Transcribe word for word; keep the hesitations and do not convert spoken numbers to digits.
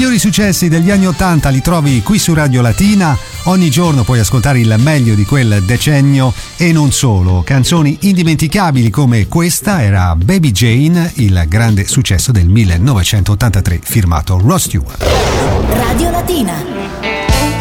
migliori successi degli anni ottanta li trovi qui su Radio Latina. Ogni giorno puoi ascoltare il meglio di quel decennio e non solo. Canzoni indimenticabili come questa era Baby Jane, il grande successo del millenovecentottantatré firmato Rod Stewart. Radio Latina.